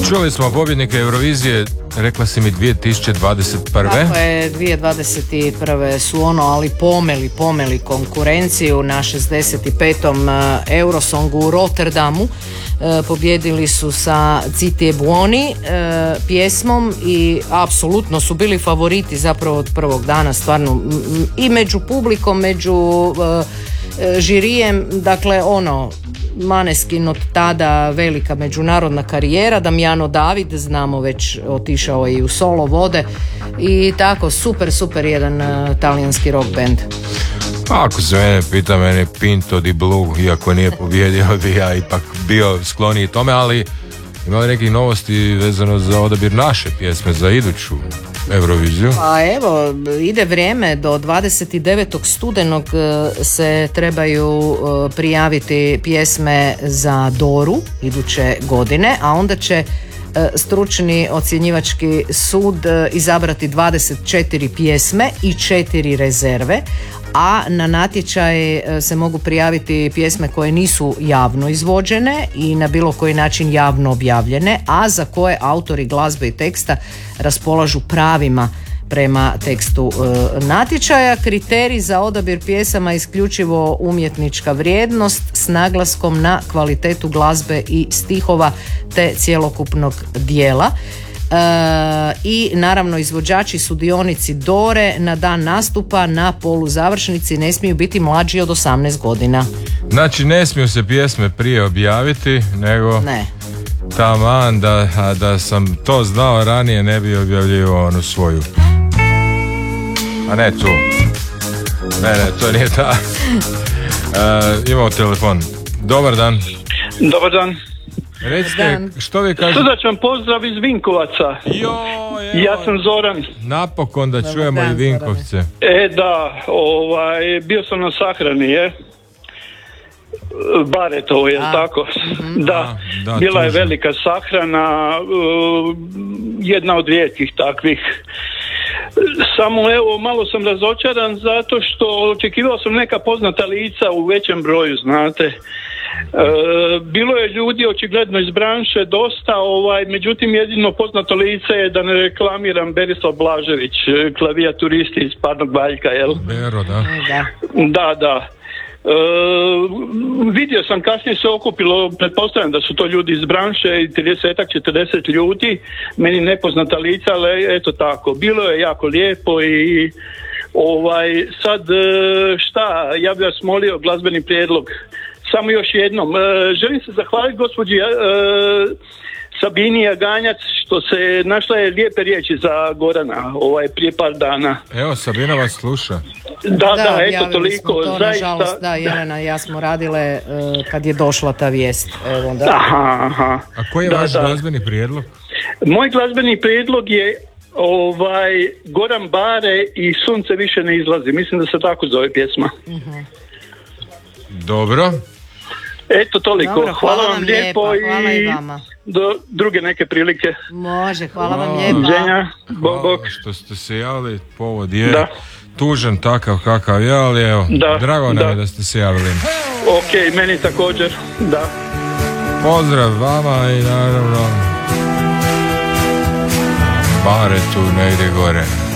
Čuli smo pobjednike Eurovizije, rekla si mi 2021. Tako je, 2021. su ali pomeli konkurenciju na 65. Eurosongu u Rotterdamu. Pobjedili su sa Ziti e buoni pjesmom i apsolutno su bili favoriti zapravo od prvog dana, stvarno i među publikom, među žirijem, dakle Maneskin od tada velika međunarodna karijera, Damiano David znamo već otišao je i u solo vode i tako super jedan talijanski rock band. Ako se mene pita, mene Pinto di Blu, iako nije pobjedio, bi ja ipak bio skloniji tome, ali ima li nekih novosti vezano za odabir naše pjesme za iduću Euroviziju? Pa evo, ide vrijeme, do 29. studenog se trebaju prijaviti pjesme za Doru iduće godine, a onda će stručni ocjenjivački sud izabrati 24 pjesme i 4 rezerve, a na natječaj se mogu prijaviti pjesme koje nisu javno izvođene i na bilo koji način javno objavljene, a za koje autori glazbe i teksta raspolažu pravima prema tekstu natječaja. Kriterij za odabir pjesama je isključivo umjetnička vrijednost s naglaskom na kvalitetu glazbe i stihova te cjelokupnog dijela. I naravno izvođači sudionici Dore na dan nastupa na poluzavršnici ne smiju biti mlađi od 18 godina. Znači ne smiju se pjesme prije objaviti, nego ne. Taman da sam to znao ranije ne bi objavljivao onu svoju. A ne tu. Ne, to nije ta. Imamo telefon. Dobar dan. Dobar dan. Recite, što vi kažete? Srdačan pozdrav iz Vinkovaca. Ja sam Zoran. Napokon da čujemo i Vinkovce. Da, bio sam na sahrani, Baretovo, je tako? Da, bila je velika sahrana, jedna od rijetkih takvih. Samo malo sam razočaran zato što očekivao sam neka poznata lica u većem broju, znate. Bilo je ljudi očigledno iz branše dosta, međutim jedino poznato lice je, da ne reklamiram, Berislav Blažević, klavijaturisti iz Parnog Valjka, jel? Bero, da. Da. Vidio sam, kasnije se okupilo, pretpostavljam da su to ljudi iz branše, 30-40 ljudi, meni nepoznata lica, ali eto tako, bilo je jako lijepo i sad šta, ja bih vas molio glazbeni prijedlog. Samo još jednom, želim se zahvaliti gospođi Sabini Jaganjac što se našla je lijepe riječi za Gorana prije par dana. Evo, Sabina vas sluša. Da, eto toliko. To, zaista. Nažalost, da, Jelena i ja smo radile kad je došla ta vijest. Evo, da. Aha. A koji je vaš glazbeni prijedlog? Moj glazbeni prijedlog je Goran Bare i Sunce više ne izlazi. Mislim da se tako zove pjesma. Dobro. Eto toliko. Dobro, hvala vam lijepo hvala i vama. Do druge neke prilike. Može, hvala vam lijepa. Ženja, bok. Što ste se javili, povod je tužan takav kakav je, ali evo, drago nam je da ste se javili. Ok, meni također, da. Pozdrav vama i naravno Bare tu negdje gore.